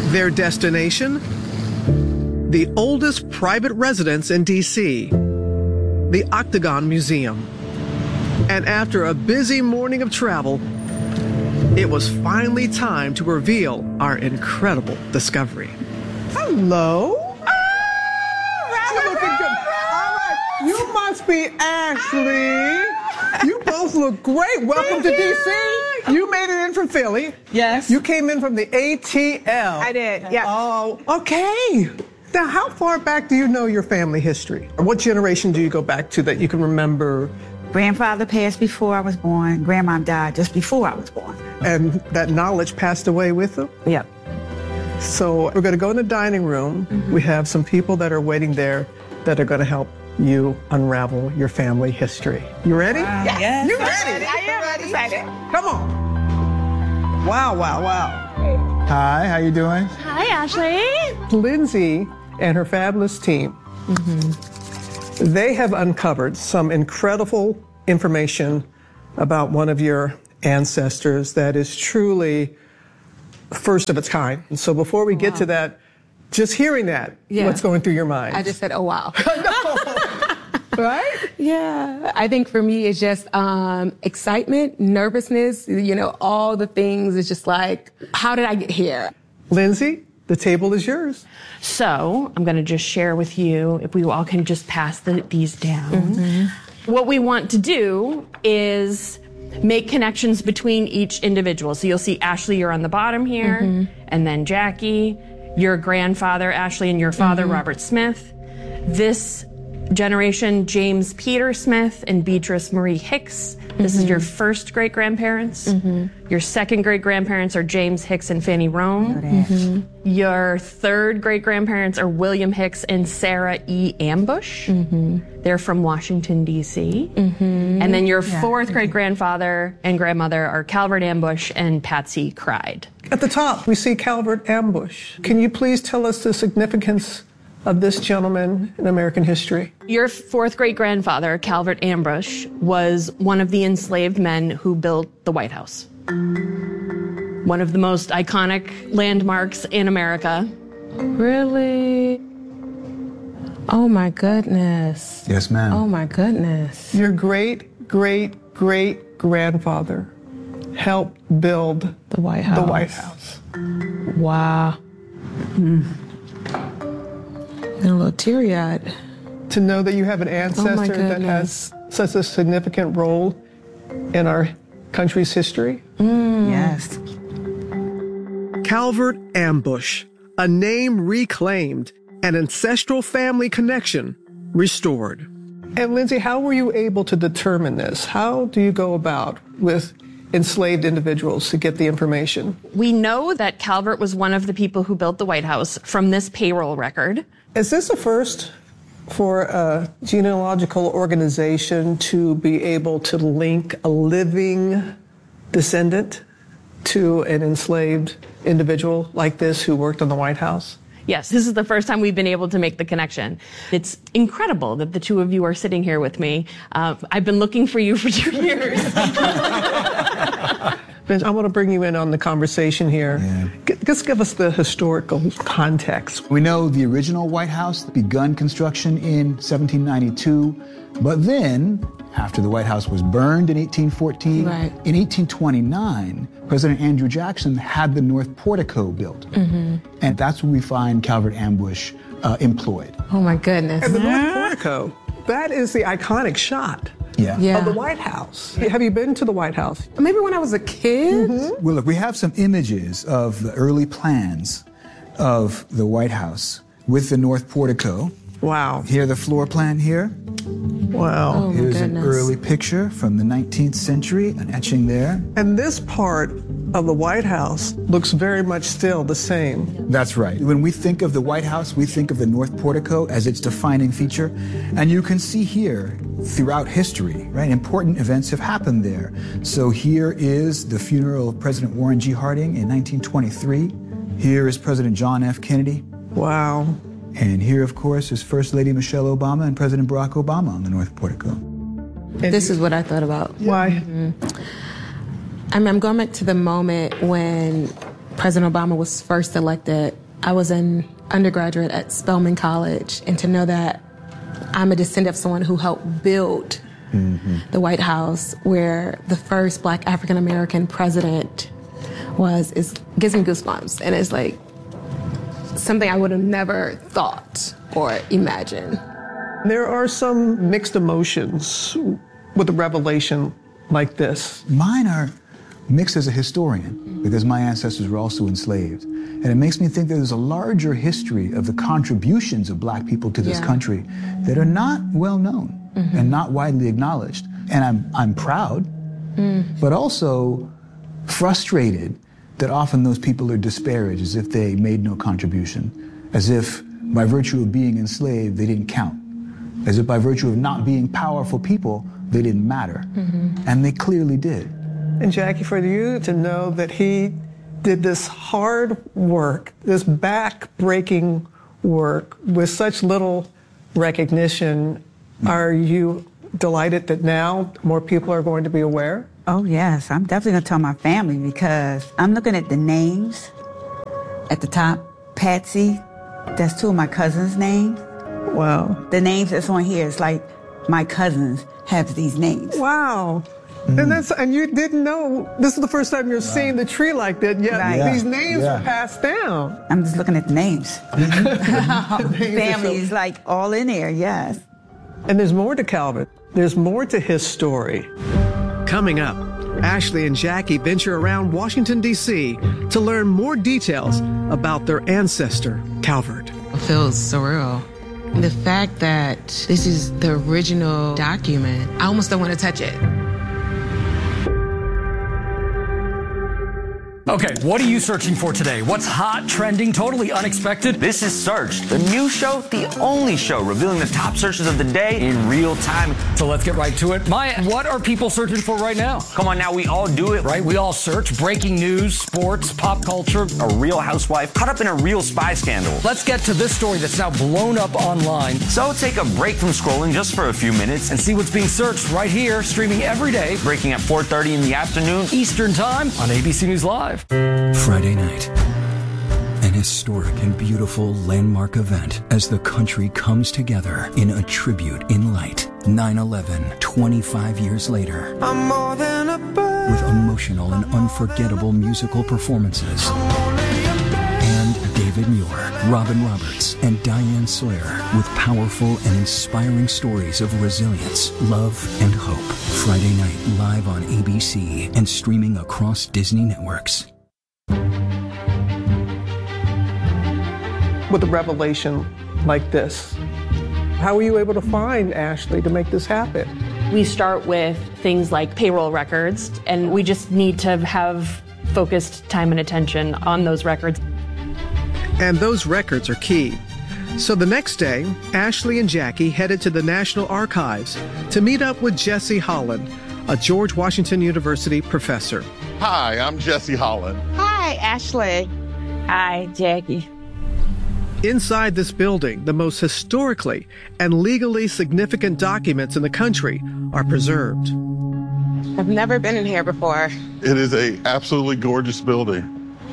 Their destination? The oldest private residence in D.C., the Octagon Museum. And after a busy morning of travel, it was finally time to reveal our incredible discovery. Hello. You're looking good. All right. You must be Ashley. You both look great. Welcome to D.C. You made it in from Philly. Yes. You came in from the ATL. I did, yeah. Oh, okay. Now, how far back do you know your family history? What generation do you go back to that you can remember? Grandfather passed before I was born. Grandmom died just before I was born. And that knowledge passed away with them? Yep. So we're going to go in the dining room. Mm-hmm. We have some people that are waiting there that are going to help you unravel your family history. You ready? Yes. You ready? I am excited. Come on. Wow, wow, wow. Hi, how you doing? Hi, Ashley. Lindsay and her fabulous team, they have uncovered some incredible information about one of your ancestors that is truly first of its kind. And so before we get to that, just hearing that, what's going through your mind? I just said, oh, wow. Right? Yeah. I think for me, it's just excitement, nervousness, all the things. It's just like, how did I get here? Lindsay, the table is yours. So I'm going to just share with you, if we all can just pass these down. Mm-hmm. What we want to do is make connections between each individual. So you'll see Ashley, you're on the bottom here, and then Jackie, your grandfather, Ashley, and your father, Robert Smith. This generation, James Peter Smith and Beatrice Marie Hicks. This is your first great-grandparents. Your second great-grandparents are James Hicks and Fanny Rome. Your third great-grandparents are William Hicks and Sarah E. Ambush. They're from Washington, D.C. And then your fourth great-grandfather and grandmother are Calvert Ambush and Patsy Cried. At the top, we see Calvert Ambush. Can you please tell us the significance of this gentleman in American history? Your fourth great-grandfather, Calvert Ambush, was one of the enslaved men who built the White House. One of the most iconic landmarks in America. Really? Oh, my goodness. Yes, ma'am. Oh, my goodness. Your great-great-great-grandfather helped build The White House. The White House. Wow. I'm a little teary-eyed. To know that you have an ancestor that has such a significant role in our country's history. Yes. Calvert Ambush, a name reclaimed, an ancestral family connection restored. And Lindsay, how were you able to determine this? How do you go about with enslaved individuals to get the information? We know that Calvert was one of the people who built the White House from this payroll record. Is this a first for a genealogical organization to be able to link a living descendant to an enslaved individual like this who worked on the White House? Yes, this is the first time we've been able to make the connection. It's incredible that the two of you are sitting here with me. I've been looking for you for 2 years. Vince, I want to bring you in on the conversation here. Just give us the historical context. We know the original White House begun construction in 1792, but then, after the White House was burned in 1814, in 1829, President Andrew Jackson had the North Portico built. And that's where we find Calvert Ambush employed. Oh, my goodness. And the North Portico, that is the iconic shot of the White House. Have you been to the White House? Maybe when I was a kid. Well, look, we have some images of the early plans of the White House with the North Portico. Wow. Here, the floor plan here. Wow. Oh, Here's an early picture from the 19th century, an etching there. And this part of the White House looks very much still the same. That's right. When we think of the White House, we think of the North Portico as its defining feature. And you can see here, throughout history, right, important events have happened there. So here is the funeral of President Warren G. Harding in 1923. Here is President John F. Kennedy. Wow. And here, of course, is First Lady Michelle Obama and President Barack Obama on the North Portico. This is what I thought about. Why? I'm going back to the moment when President Obama was first elected I was an undergraduate at Spelman College, and to know that I'm a descendant of someone who helped build the White House, where the first Black African-American president gives me goosebumps. And it's like something I would have never thought or imagined. There are some mixed emotions with a revelation like this. Mine are mixed as a historian, because my ancestors were also enslaved. And it makes me think that there's a larger history of the contributions of Black people to this country that are not well known and not widely acknowledged. And I'm proud, but also frustrated that often those people are disparaged as if they made no contribution, as if by virtue of being enslaved, they didn't count, as if by virtue of not being powerful people, they didn't matter. And they clearly did. And Jackie, for you to know that he did this hard work, this back-breaking work with such little recognition, are you delighted that now more people are going to be aware? Oh, yes. I'm definitely going to tell my family, because I'm looking at the names at the top. Patsy, that's two of my cousins' names. Wow. The names that's on here is like my cousins have these names. Wow. And you didn't know, this is the first time you're seeing the tree like that, yet these names were passed down. I'm just looking at the names. Family is like all in there, yes. And there's more to Calvert. There's more to his story. Coming up, Ashley and Jackie venture around Washington, D.C. to learn more details about their ancestor, Calvert. It feels surreal. The fact that this is the original document, I almost don't want to touch it. Okay, what are you searching for today? What's hot, trending, totally unexpected? This is Searched, the new show, the only show revealing the top searches of the day in real time. So let's get right to it. Maya, what are people searching for right now? Come on now, we all do it. Right, we all search breaking news, sports, pop culture. A real housewife caught up in a real spy scandal. Let's get to this story that's now blown up online. So take a break from scrolling just for a few minutes and see what's being searched right here, streaming every day. Breaking at 4:30 in the afternoon. Eastern Time on ABC News Live. Friday night, an historic and beautiful landmark event as the country comes together in a tribute in light. 9/11, 25 years later. I'm more than a bird. With emotional and unforgettable musical performances. And David Muir, Robin Roberts, and Diane Sawyer with powerful and inspiring stories of resilience, love, and hope. Friday night live on ABC and streaming across Disney networks. With a revelation like this, how were you able to find Ashley to make this happen? We start with things like payroll records, and we just need to have focused time and attention on those records. And those records are key. So the next day, Ashley and Jackie headed to the National Archives to meet up with Jesse Holland, a George Washington University professor. Hi, I'm Jesse Holland. Hi, Ashley. Hi, Jackie. Inside this building, the most historically and legally significant documents in the country are preserved. I've never been in here before. It is a absolutely gorgeous building.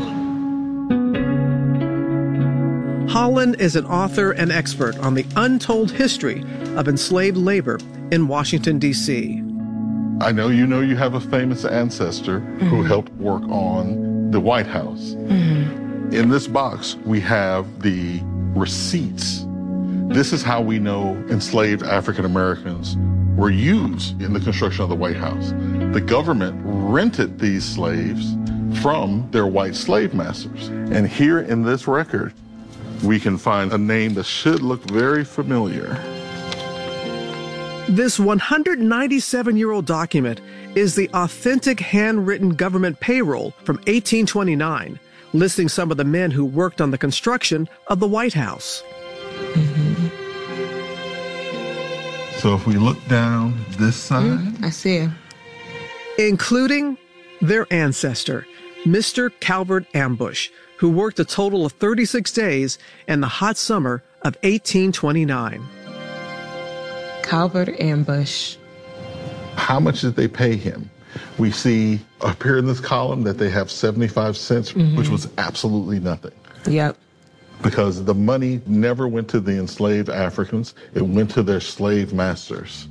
Holland is an author and expert on the untold history of enslaved labor in Washington, D.C. I know you have a famous ancestor who helped work on the White House. In this box, we have the receipts. This is how we know enslaved African Americans were used in the construction of the White House. The government rented these slaves from their white slave masters. And here in this record, we can find a name that should look very familiar. This 197-year-old document is the authentic handwritten government payroll from 1829, listing some of the men who worked on the construction of the White House. So if we look down this side, I see it. Including their ancestor, Mr. Calvert Ambush, who worked a total of 36 days in the hot summer of 1829. Calvert Ambush. How much did they pay him? We see up here in this column that they have 75 cents, which was absolutely nothing. Yep. because the money never went to the enslaved Africans. It went to their slave masters.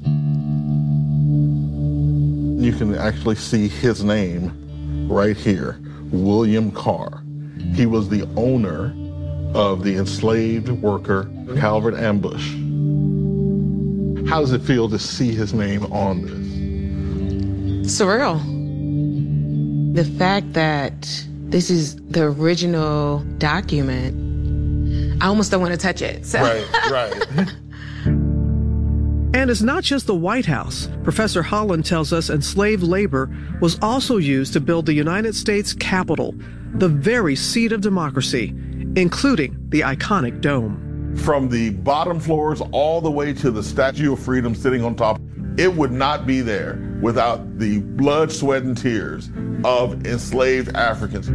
You can actually see his name right here, William Carr. He was the owner of the enslaved worker Calvert Ambush. How does it feel to see his name on this? Surreal. The fact that this is the original document, I almost don't want to touch it. So. Right. And it's not just the White House. Professor Holland tells us enslaved labor was also used to build the United States Capitol, the very seat of democracy, including the iconic dome. From the bottom floors all the way to the Statue of Freedom sitting on top, it would not be there without the blood, sweat, and tears of enslaved Africans.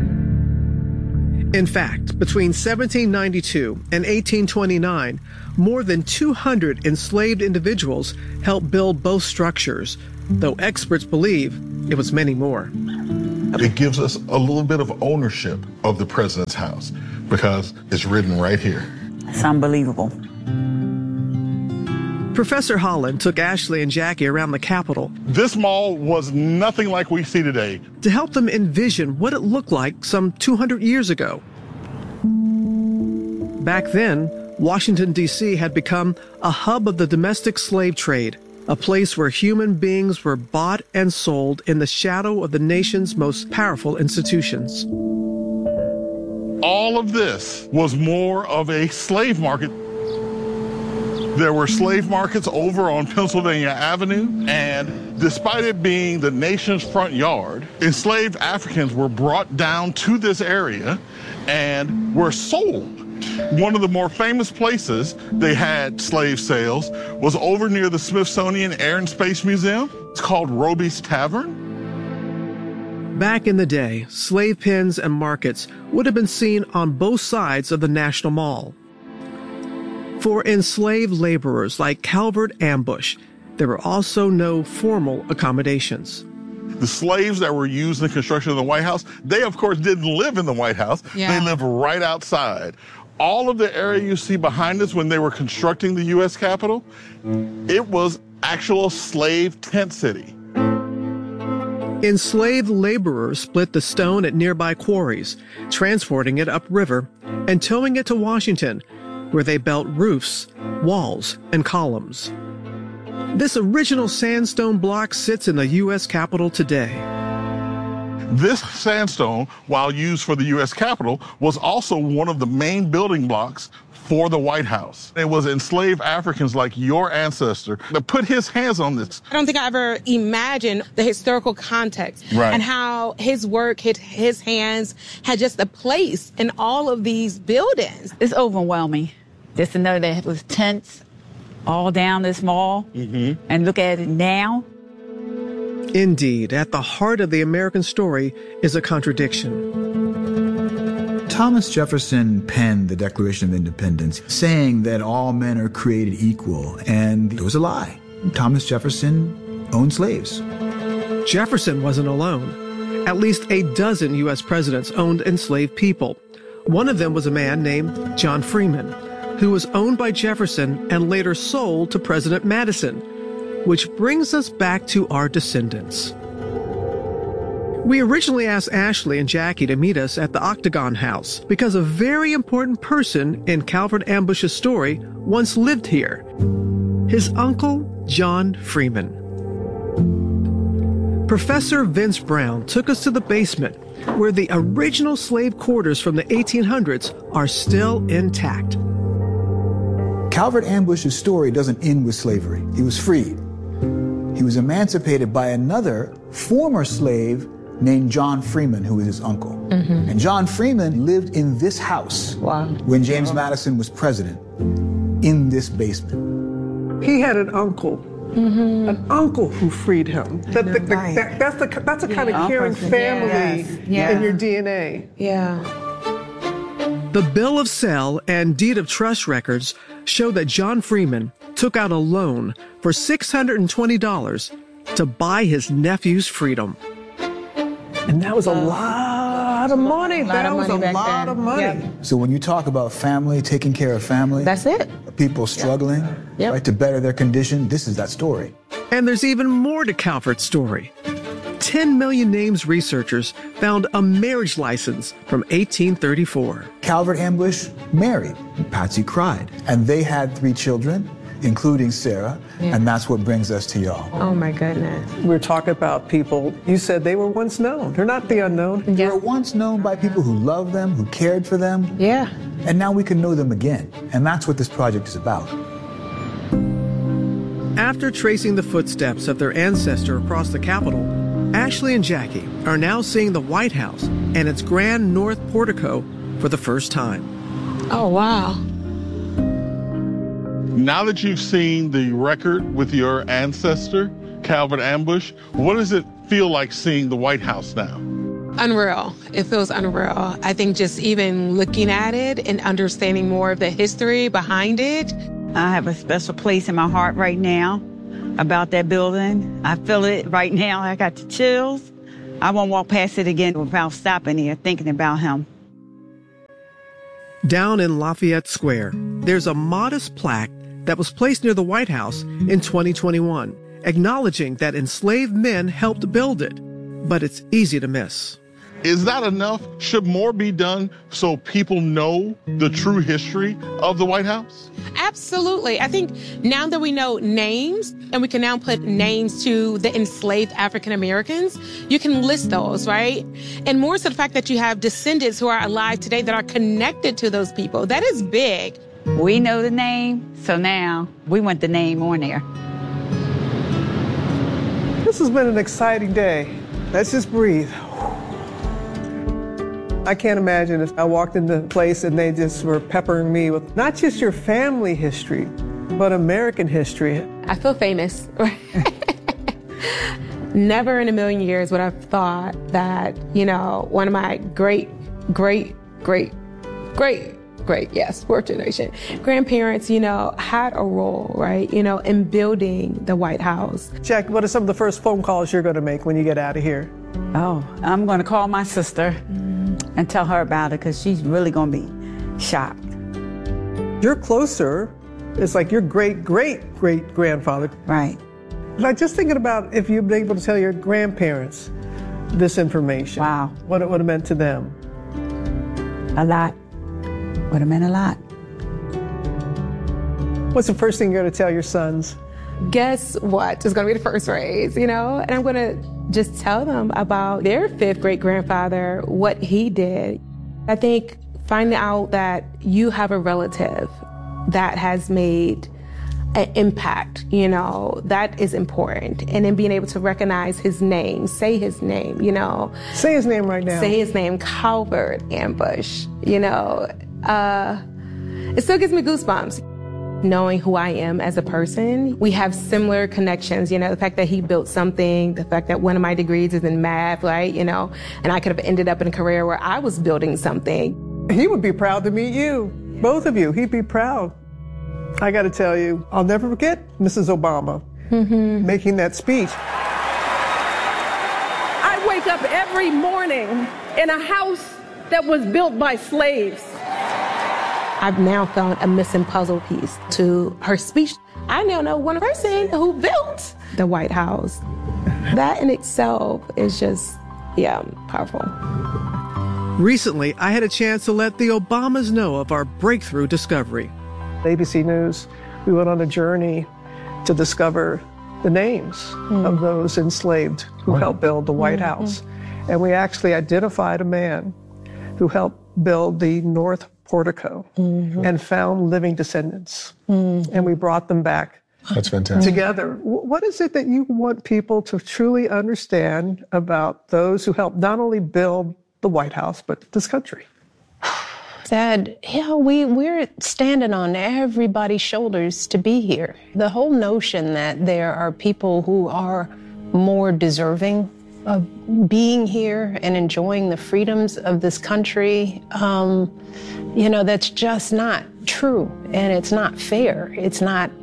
In fact, between 1792 and 1829, more than 200 enslaved individuals helped build both structures, though experts believe it was many more. It gives us a little bit of ownership of the president's house because it's written right here. It's unbelievable. Professor Holland took Ashley and Jackie around the Capitol. This mall was nothing like we see today. To help them envision what it looked like some 200 years ago. Back then, Washington, D.C. had become a hub of the domestic slave trade, a place where human beings were bought and sold in the shadow of the nation's most powerful institutions. All of this was more of a slave market. There were slave markets over on Pennsylvania Avenue, and despite it being the nation's front yard, enslaved Africans were brought down to this area and were sold. One of the more famous places they had slave sales was over near the Smithsonian Air and Space Museum. It's called Roby's Tavern. Back in the day, slave pens and markets would have been seen on both sides of the National Mall. For enslaved laborers like Calvert Ambush, there were also no formal accommodations. The slaves that were used in the construction of the White House, they of course didn't live in the White House. Yeah. They lived right outside. All of the area you see behind us when they were constructing the U.S. Capitol, it was actual slave tent city. Enslaved laborers split the stone at nearby quarries, transporting it upriver and towing it to Washington, where they built roofs, walls, and columns. This original sandstone block sits in the U.S. Capitol today. This sandstone, while used for the U.S. Capitol, was also one of the main building blocks for the White House. It was enslaved Africans like your ancestor that put his hands on this. I don't think I ever imagined the historical context and how his work, his hands had just a place in all of these buildings. It's overwhelming. Just to know that it was tents all down this mall and look at it now. Indeed, at the heart of the American story is a contradiction. Thomas Jefferson penned the Declaration of Independence saying that all men are created equal, and it was a lie. Thomas Jefferson owned slaves. Jefferson wasn't alone. At least a dozen U.S. presidents owned enslaved people. One of them was a man named John Freeman, who was owned by Jefferson and later sold to President Madison, which brings us back to our descendants. We originally asked Ashley and Jackie to meet us at the Octagon House because a very important person in Calvert Ambush's story once lived here. His uncle, John Freeman. Professor Vince Brown took us to the basement where the original slave quarters from the 1800s are still intact. Calvert Ambush's story doesn't end with slavery. He was freed. He was emancipated by another former slave named John Freeman, who was his uncle. And John Freeman lived in this house when James Madison was president, in this basement. He had an uncle who freed him. That's a kind of caring family in your DNA. Yeah. The Bill of Sale and Deed of Trust records show that John Freeman took out a loan for $620 to buy his nephew's freedom. And that was a lot lot of money. That was a back lot then. of money. Yep. So when you talk about family, taking care of family, That's it. people struggling, right, to better their condition, this is that story. And there's even more to Calvert's story. 10 Million Names researchers found a marriage license from 1834. Calvert Ambush married. Patsy cried. And they had 3 children, including Sarah, and that's what brings us to y'all. Oh my goodness. We're talking about people, you said they were once known. They're not the unknown. They were once known by people who loved them, who cared for them. Yeah. And now we can know them again. And that's what this project is about. After tracing the footsteps of their ancestor across the Capitol, Ashley and Jackie are now seeing the White House and its grand north portico for the first time. Oh, wow. Now that you've seen the record with your ancestor, Calvert Ambush, what does it feel like seeing the White House now? Unreal. It feels unreal. I think just even looking at it and understanding more of the history behind it. I have a special place in my heart right now about that building. I feel it right now. I got the chills. I won't walk past it again without stopping here thinking about him. Down in Lafayette Square, there's a modest plaque that was placed near the White House in 2021, acknowledging that enslaved men helped build it. But it's easy to miss. Is that enough? Should more be done so people know the true history of the White House? Absolutely. I think now that we know names and we can now put names to the enslaved African Americans, you can list those, right? And more so the fact that you have descendants who are alive today that are connected to those people. That is big. We know the name, so now we want the name on there. This has been an exciting day. Let's just breathe. I can't imagine if I walked into a place and they just were peppering me with not just your family history, but American history. I feel famous. Never in a million years would I have thought that, you know, one of my great, yes, fourth generation grandparents, you know, had a role, right, you know, in building the White House. Jack, what are some of the first phone calls you're going to make when you get out of here? Oh, I'm going to call my sister and tell her about it because she's really going to be shocked. You're closer. It's like your great-great-great-grandfather. Right. Like just thinking about if you'd be able to tell your grandparents this information. Wow. What it would have meant to them. A lot. Would have meant a lot. What's the first thing you're going to tell your sons? Guess what is going to be the first phrase, you know? And I'm going to just tell them about their fifth great-grandfather, what he did. I think finding out that you have a relative that has made an impact, you know, that is important. And then being able to recognize his name, say his name, you know. Say his name right now. Say his name, Calvert Ambush, you know. It still gives me goosebumps. Knowing who I am as a person, we have similar connections, you know, the fact that he built something, the fact that one of my degrees is in math, right, you know, and I could have ended up in a career where I was building something. He would be proud to meet you, both of you. He'd be proud. I got to tell you, I'll never forget Mrs. Obama making that speech. I wake up every morning in a house that was built by slaves. I've now found a missing puzzle piece to her speech. I now know one person who built the White House. That in itself is just, powerful. Recently, I had a chance to let the Obamas know of our breakthrough discovery. ABC News, we went on a journey to discover the names of those enslaved who helped build the White House. And we actually identified a man who helped build the North Portico and found living descendants. And we brought them back. That's fantastic. Together. What is it that you want people to truly understand about those who helped not only build the White House, but this country? Dad, we're standing on everybody's shoulders to be here. The whole notion that there are people who are more deserving of being here and enjoying the freedoms of this country, that's just not true, and it's not fair. It's not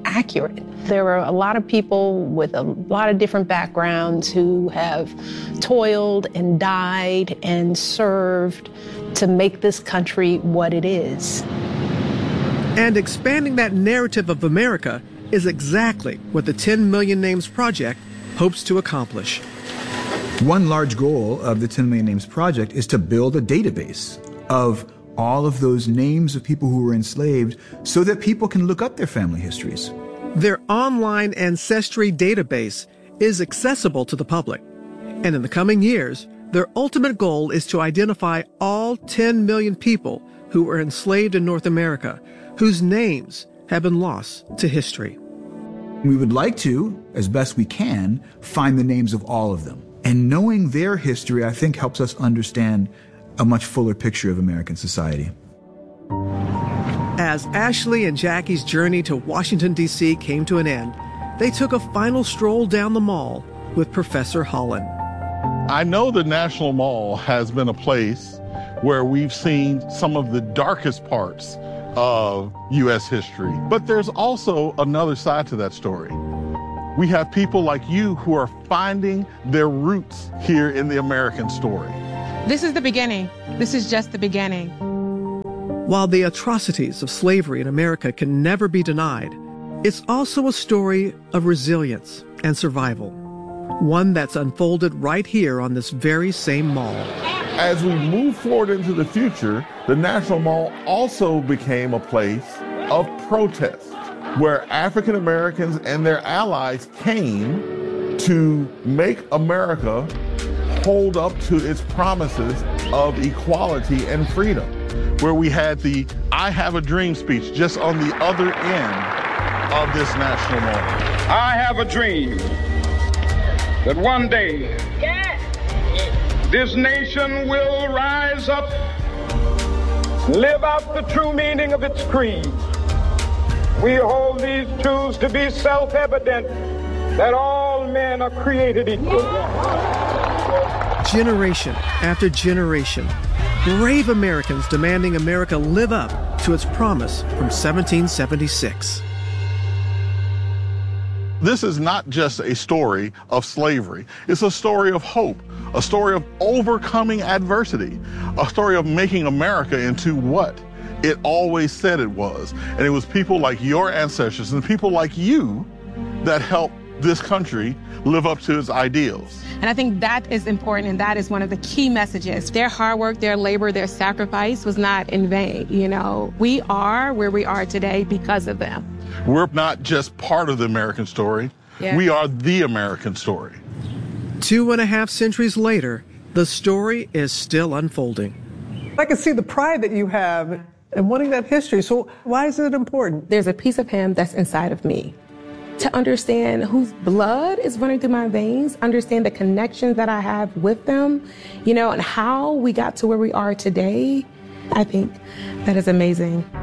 accurate. There were a lot of people with a lot of different backgrounds who have toiled and died and served to make this country what it is. And expanding that narrative of America is exactly what the 10 Million Names Project hopes to accomplish. One large goal of the 10 Million Names Project is to build a database of all of those names of people who were enslaved so that people can look up their family histories. Their online ancestry database is accessible to the public. And in the coming years, their ultimate goal is to identify all 10 million people who were enslaved in North America, whose names have been lost to history. We would like to, as best we can, find the names of all of them. And knowing their history, I think, helps us understand a much fuller picture of American society. As Ashley and Jackie's journey to Washington, D.C. came to an end, they took a final stroll down the mall with Professor Holland. I know the National Mall has been a place where we've seen some of the darkest parts of U.S. history, but there's also another side to that story. We have people like you who are finding their roots here in the American story. This is the beginning. This is just the beginning. While the atrocities of slavery in America can never be denied, it's also a story of resilience and survival, one that's unfolded right here on this very same mall. As we move forward into the future, the National Mall also became a place of protest, where African Americans and their allies came to make America hold up to its promises of equality and freedom, where we had the I Have a Dream speech just on the other end of this National Mall. I have a dream that one day this nation will rise up, live out the true meaning of its creed. We hold these truths to be self-evident, that all men are created equal. Generation after generation, brave Americans demanding America live up to its promise from 1776. This is not just a story of slavery. It's a story of hope, a story of overcoming adversity, a story of making America into what it always said it was. And it was people like your ancestors and people like you that helped this country live up to its ideals. And I think that is important, and that is one of the key messages. Their hard work, their labor, their sacrifice was not in vain, you know. We are where we are today because of them. We're not just part of the American story. Yeah. We are the American story. 2.5 centuries later, the story is still unfolding. I can see the pride that you have in wanting that history. So why is it important? There's a piece of him that's inside of me. To understand whose blood is running through my veins, understand the connections that I have with them, you know, and how we got to where we are today, I think that is amazing.